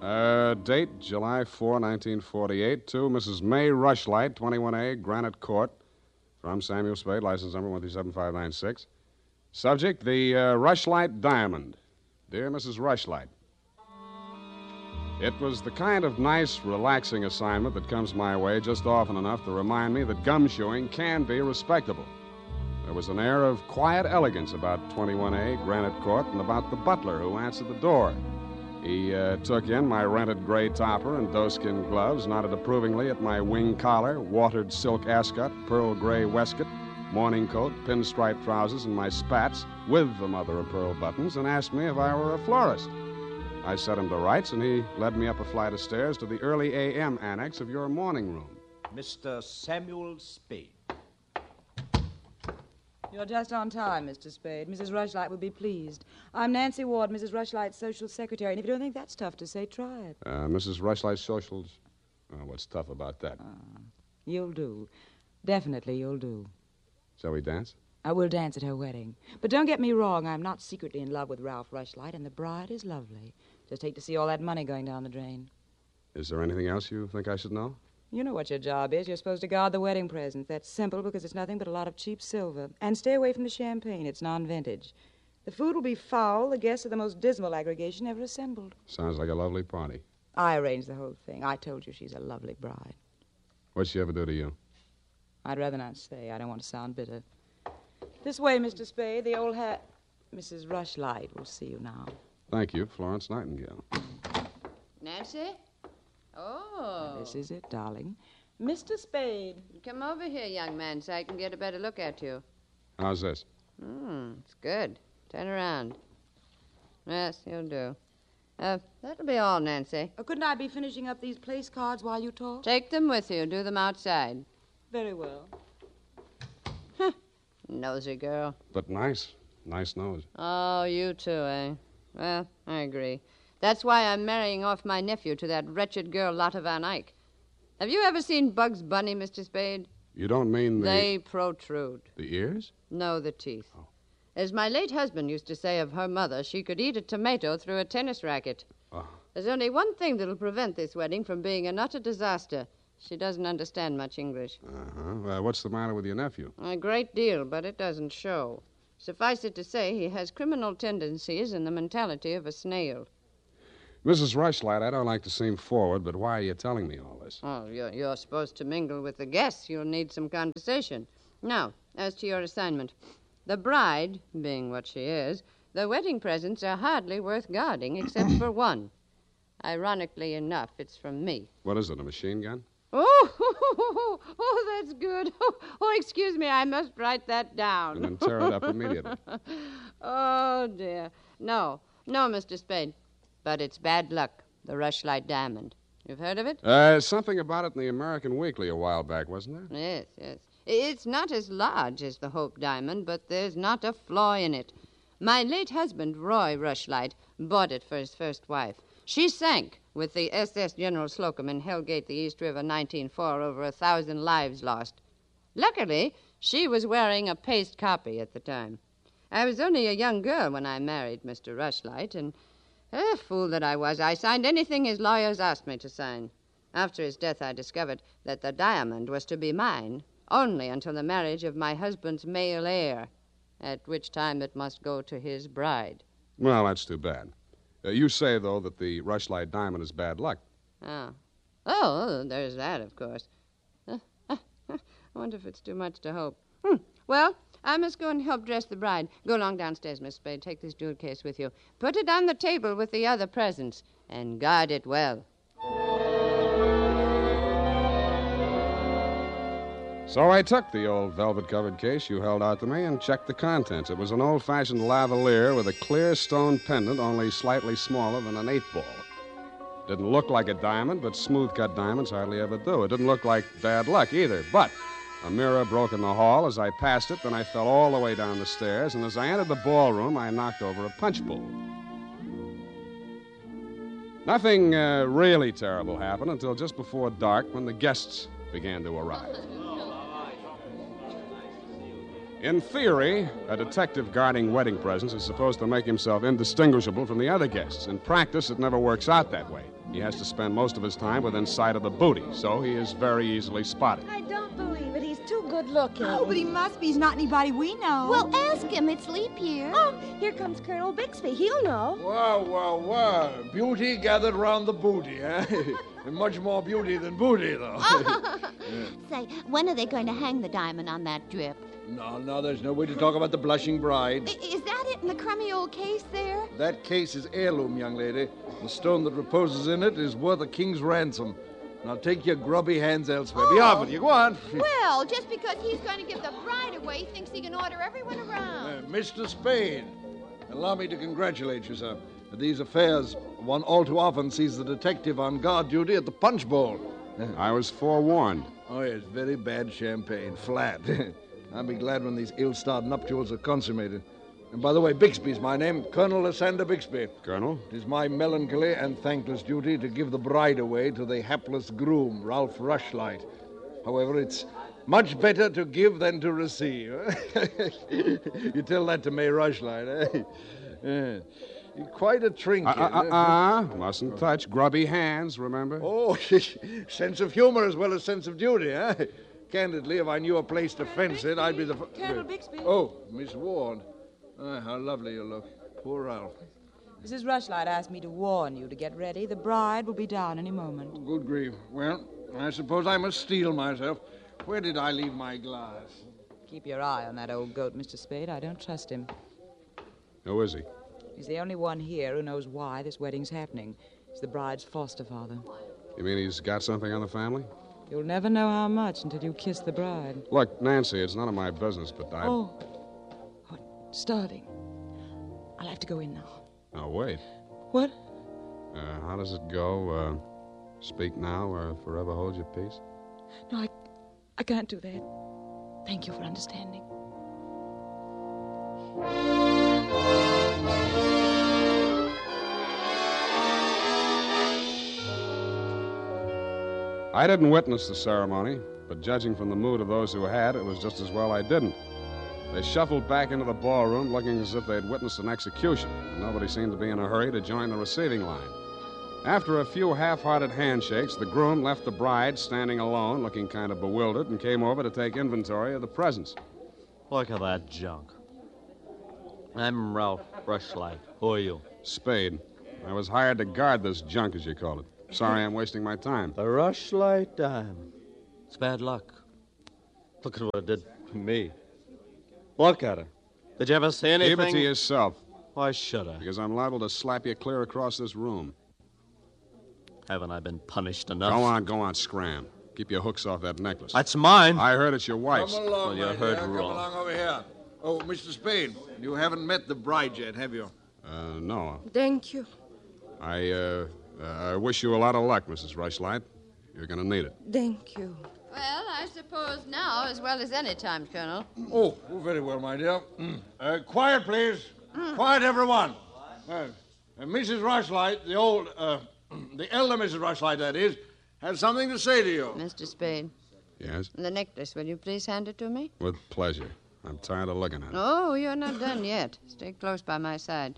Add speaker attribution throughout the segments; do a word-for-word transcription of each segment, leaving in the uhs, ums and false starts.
Speaker 1: Uh, date, July fourth, nineteen forty-eight, to Missus May Rushlight, twenty-one A, Granite Court, from Samuel Spade, license number one three seven five nine six. Subject, the uh, Rushlight Diamond. Dear Missus Rushlight, it was the kind of nice, relaxing assignment that comes my way just often enough to remind me that gumshoeing can be respectable. There was an air of quiet elegance about twenty-one A, Granite Court, and about the butler who answered the door. He uh, took in my rented gray topper and doeskin gloves, nodded approvingly at my wing collar, watered silk ascot, pearl gray waistcoat, morning coat, pinstripe trousers, and my spats with the mother-of-pearl buttons, and asked me if I were a florist. I set him to rights, and he led me up a flight of stairs to the early A M annex of your morning room.
Speaker 2: Mister Samuel Spade.
Speaker 3: You're just on time, Mister Spade. Missus Rushlight will be pleased. I'm Nancy Ward, Missus Rushlight's social secretary, and if you don't think that's tough to say, try it.
Speaker 1: Uh, Missus Rushlight's socials? Uh, what's tough about that?
Speaker 3: Uh, you'll do. Definitely you'll do.
Speaker 1: Shall we dance?
Speaker 3: I will dance at her wedding. But don't get me wrong, I'm not secretly in love with Ralph Rushlight, and the bride is lovely. Just hate to see all that money going down the drain.
Speaker 1: Is there anything else you think I should know?
Speaker 3: You know what your job is. You're supposed to guard the wedding presents. That's simple because it's nothing but a lot of cheap silver. And stay away from the champagne. It's non-vintage. The food will be foul. The guests are the most dismal aggregation ever assembled.
Speaker 1: Sounds like a lovely party.
Speaker 3: I arranged the whole thing. I told you she's a lovely bride.
Speaker 1: What'd she ever do to you?
Speaker 3: I'd rather not say. I don't want to sound bitter. This way, Mister Spade. The old hat. Missus Rushlight will see you now.
Speaker 1: Thank you, Florence Nightingale.
Speaker 4: Nancy? Oh.
Speaker 3: This is it, darling. Mister Spade.
Speaker 4: Come over here, young man, so I can get a better look at you.
Speaker 1: How's this?
Speaker 4: Hmm, it's good. Turn around. Yes, you'll do. Uh, that'll be all, Nancy.
Speaker 3: Oh, couldn't I be finishing up these place cards while you talk?
Speaker 4: Take them with you. Do them outside.
Speaker 3: Very well.
Speaker 4: Huh. Nosy girl.
Speaker 1: But nice. Nice nose.
Speaker 4: Oh, you too, eh? Well, I agree. That's why I'm marrying off my nephew to that wretched girl, Lotta Van Eyck. Have you ever seen Bugs Bunny, Mister Spade?
Speaker 1: You don't mean the...
Speaker 4: They protrude.
Speaker 1: The ears?
Speaker 4: No, the teeth.
Speaker 1: Oh.
Speaker 4: As my late husband used to say of her mother, she could eat a tomato through a tennis racket.
Speaker 1: Oh.
Speaker 4: There's only one thing that'll prevent this wedding from being an utter disaster. She doesn't understand much English.
Speaker 1: Uh-huh. Uh, what's the matter with your nephew?
Speaker 4: A great deal, but it doesn't show. Suffice it to say, he has criminal tendencies and the mentality of a snail.
Speaker 1: Missus Rushlight, I don't like to seem forward, but why are you telling me all this?
Speaker 4: Oh, you're, you're supposed to mingle with the guests. You'll need some conversation. Now, as to your assignment. The bride, being what she is, the wedding presents are hardly worth guarding, except for one. Ironically enough, it's from me.
Speaker 1: What is it, a machine gun?
Speaker 4: Oh, oh, that's good. Oh, oh, excuse me, I must write that down.
Speaker 1: And then tear it up immediately.
Speaker 4: Oh, dear. No, no, Mister Spade. But it's bad luck, the Rushlight Diamond. You've heard of it?
Speaker 1: Uh, something about it in the American Weekly a while back, wasn't there?
Speaker 4: Yes, yes. It's not as large as the Hope Diamond, but there's not a flaw in it. My late husband, Roy Rushlight, bought it for his first wife. She sank with the S S General Slocum in Hellgate, the East River, nineteen oh four, over a thousand lives lost. Luckily, she was wearing a paste copy at the time. I was only a young girl when I married Mister Rushlight, and, eh, fool that I was, I signed anything his lawyers asked me to sign. After his death, I discovered that the diamond was to be mine only until the marriage of my husband's male heir, at which time it must go to his bride.
Speaker 1: Well, that's too bad. Uh, you say, though, that the Rushlight Diamond is bad luck.
Speaker 4: Oh. Oh, there's that, of course. Uh, uh, uh, I wonder if it's too much to hope. Hmm. Well, I must go and help dress the bride. Go along downstairs, Miss Spade. Take this jewel case with you. Put it on the table with the other presents, and guard it well.
Speaker 1: So I took the old velvet-covered case you held out to me and checked the contents. It was an old-fashioned lavalier with a clear stone pendant only slightly smaller than an eight ball. Didn't look like a diamond, but smooth-cut diamonds hardly ever do. It didn't look like bad luck either, but a mirror broke in the hall as I passed it, then I fell all the way down the stairs, and as I entered the ballroom, I knocked over a punch bowl. Nothing uh, really terrible happened until just before dark when the guests began to arrive. In theory, a detective guarding wedding presents is supposed to make himself indistinguishable from the other guests. In practice, it never works out that way. He has to spend most of his time within sight of the booty, so he is very easily spotted.
Speaker 5: I don't believe it. He's too good looking.
Speaker 3: Oh, but he must be. He's not anybody we know.
Speaker 5: Well, ask him. It's leap year. Oh, here comes Colonel Bixby. He'll know.
Speaker 6: Wow, wow, wow. Beauty gathered round the booty, eh? And much more beauty than booty, though.
Speaker 5: Yeah. Say, when are they going to hang the diamond on that drip?
Speaker 6: No, no, there's no way to talk about the blushing bride.
Speaker 5: I- is that it in the crummy old case there?
Speaker 6: That case is heirloom, young lady. The stone that reposes in it is worth a king's ransom. Now take your grubby hands elsewhere.
Speaker 5: Oh.
Speaker 6: Be off with you. Go on.
Speaker 5: Well, just because he's going to give the bride away, he thinks he can order everyone around.
Speaker 6: Uh, Mister Spade, allow me to congratulate you, sir. At these affairs, one all too often sees the detective on guard duty at the punch bowl.
Speaker 1: I was forewarned.
Speaker 6: Oh, yes, very bad champagne. Flat. I'll be glad when these ill-starred nuptials are consummated. And by the way, Bixby's my name, Colonel Lysander Bixby.
Speaker 1: Colonel?
Speaker 6: It is my melancholy and thankless duty to give the bride away to the hapless groom, Ralph Rushlight. However, it's much better to give than to receive. You tell that to May Rushlight, eh? Yeah. You're quite a trinket.
Speaker 1: Uh, uh, uh, uh, mustn't touch. Grubby hands, remember?
Speaker 6: Oh, sense of humor as well as sense of duty, eh? Candidly, if I knew a place to fence it, I'd be the... F-
Speaker 3: Colonel Bixby.
Speaker 6: Oh, Miss Ward. Ah, how lovely you look. Poor Ralph.
Speaker 3: Missus Rushlight asked me to warn you to get ready. The bride will be down any moment.
Speaker 6: Good grief. Well, I suppose I must steel myself. Where did I leave my glass?
Speaker 3: Keep your eye on that old goat, Mister Spade. I don't trust him.
Speaker 1: Who is he?
Speaker 3: He's the only one here who knows why this wedding's happening. He's the bride's foster father.
Speaker 1: You mean he's got something on the family?
Speaker 3: You'll never know how much until you kiss the bride.
Speaker 1: Look, Nancy, it's none of my business, but I...
Speaker 3: Oh. oh, starting. I'll have to go in now.
Speaker 1: Now, wait.
Speaker 3: What?
Speaker 1: Uh, how does it go? Uh, speak now or forever hold your peace?
Speaker 3: No, I, I can't do that. Thank you for understanding.
Speaker 1: I didn't witness the ceremony, but judging from the mood of those who had, it was just as well I didn't. They shuffled back into the ballroom looking as if they'd witnessed an execution, and nobody seemed to be in a hurry to join the receiving line. After a few half-hearted handshakes, the groom left the bride standing alone, looking kind of bewildered, and came over to take inventory of the presents.
Speaker 7: Look at that junk. I'm Ralph Rushlight. Who are you?
Speaker 1: Spade. I was hired to guard this junk, as you call it. Sorry I'm wasting my time.
Speaker 7: The Rushlight dime. It's bad luck. Look at what it did to me. Look at it. Did you ever see anything?
Speaker 1: Keep it to yourself.
Speaker 7: Why should I?
Speaker 1: Because I'm liable to slap you clear across this room.
Speaker 7: Haven't I been punished enough?
Speaker 1: Go on, go on, scram. Keep your hooks off that necklace.
Speaker 7: That's mine.
Speaker 1: I heard it's your wife's.
Speaker 6: Come along,
Speaker 7: Well, you
Speaker 6: my
Speaker 7: heard
Speaker 6: dear. Come
Speaker 7: wrong.
Speaker 6: along over here. Oh, Mister Spade, you haven't met the bride yet, have you?
Speaker 1: Uh, no.
Speaker 5: Thank you.
Speaker 1: I, uh, uh, I wish you a lot of luck, Missus Rushlight. You're going to need it.
Speaker 5: Thank you.
Speaker 4: Well, I suppose now as well as any time, Colonel.
Speaker 6: Oh, oh very well, my dear. Uh, quiet, please. Quiet, everyone. Uh, uh, Missus Rushlight, the old, uh, the elder Missus Rushlight, that is, has something to say to you.
Speaker 4: Mister Spade,
Speaker 1: Yes?
Speaker 4: the necklace, will you please hand it to me?
Speaker 1: With pleasure. I'm tired of looking at it.
Speaker 4: Oh, you're not done yet. Stay close by my side.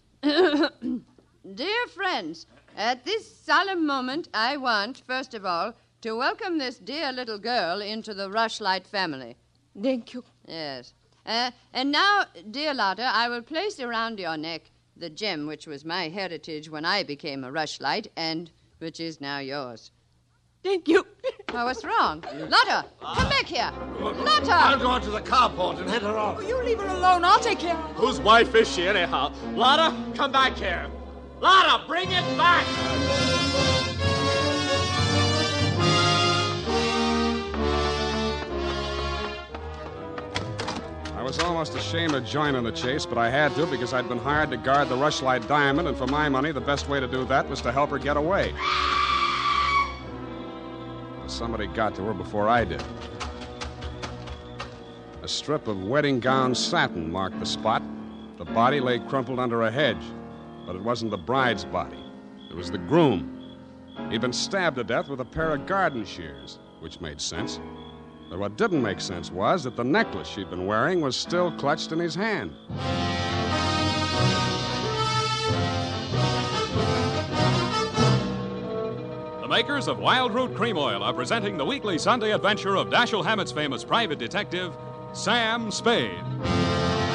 Speaker 4: Dear friends, at this solemn moment, I want, first of all, to welcome this dear little girl into the Rushlight family.
Speaker 5: Thank you.
Speaker 4: Yes. Uh, and now, dear Lotta, I will place around your neck the gem which was my heritage when I became a Rushlight and which is now yours.
Speaker 5: Thank you.
Speaker 4: Oh, what's wrong? Lotta, come back here.
Speaker 6: I'll
Speaker 4: Lotta!
Speaker 6: go out to the carport and head her off.
Speaker 3: Oh, you leave her alone. I'll take care of her.
Speaker 7: Whose wife is she, anyhow? Lotta, come back here. Lotta, bring it back!
Speaker 1: I was almost ashamed of joining the chase, but I had to because I'd been hired to guard the Rushlight diamond, and for my money, the best way to do that was to help her get away. Somebody got to her before I did. A strip of wedding gown satin marked the spot. The body lay crumpled under a hedge, but it wasn't the bride's body. It was the groom. He'd been stabbed to death with a pair of garden shears, which made sense. But what didn't make sense was that the necklace she'd been wearing was still clutched in his hand.
Speaker 8: The makers of Wild Root Cream Oil are presenting the weekly Sunday adventure of Dashiell Hammett's famous private detective, Sam Spade.